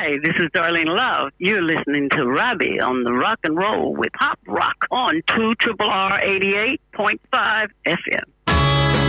Hi, this is Darlene Love. You're listening to Robbie on the Rock and Roll with Pop Rock on 2 R 88.5 FM.